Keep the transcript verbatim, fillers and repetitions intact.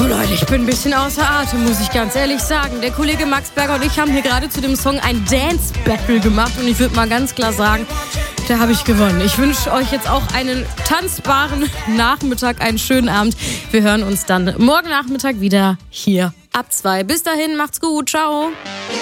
Oh Leute, ich bin ein bisschen außer Atem, muss ich ganz ehrlich sagen. Der Kollege Max Berger und ich haben hier gerade zu dem Song ein Dance-Battle gemacht und ich würde mal ganz klar sagen, da habe ich gewonnen. Ich wünsche euch jetzt auch einen tanzbaren Nachmittag, einen schönen Abend. Wir hören uns dann morgen Nachmittag wieder hier ab zwei. Bis dahin, macht's gut, ciao.